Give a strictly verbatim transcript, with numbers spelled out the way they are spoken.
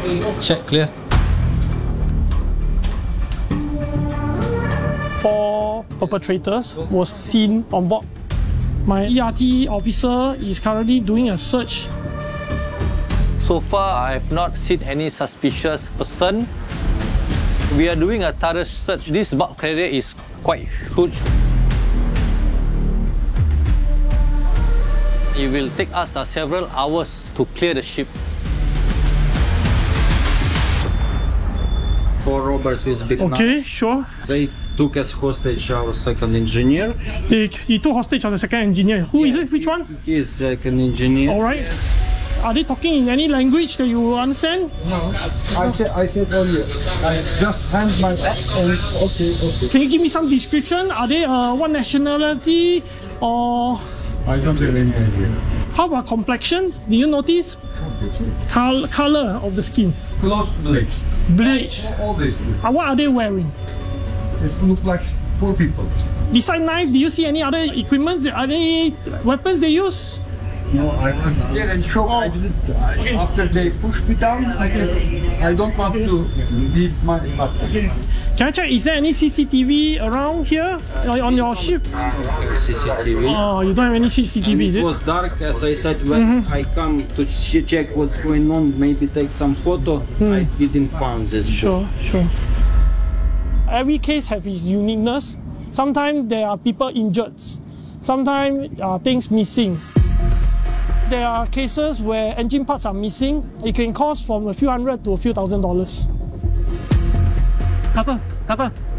Check, clear. Four perpetrators was seen on board. My E R T officer is currently doing a search. So far, I have not seen any suspicious person. We are doing a thorough search. This bulk carrier is quite huge. It will take us uh, several hours to clear the ship. Four robbers with big Okay, knives. sure. They took as hostage our second engineer. They, he took hostage on the second engineer. Who is it? Which one? He is second engineer. All right. Are they talking in any language that you understand? No, I said I said earlier. I just hand my back and okay, okay. Can you give me some description? Are they uh, what nationality or I don't have any idea. how about complexion? Do you notice? Col color of the skin? Close to bleach. Bleach. All this. Uh, what are they wearing? It look like poor people. Beside knife, do you see any other equipment? Are there weapons they use? No, I was scared and shocked. I didn't. I, after they pushed me down, I can. I don't want to leave my apartment. Can I check? Is there any C C T V around here uh, on your ship? C C T V. Oh, you don't have any C C T V, is It it? was dark, as I said, when Mm-hmm. I come to ch check what's going on, maybe take some photo, I didn't find this book. Sure, sure. Every case has its uniqueness. Sometimes there are people injured. Sometimes uh, things missing. There are cases where engine parts are missing. It can cost from a few hundred to a few thousand dollars. Apa? Apa?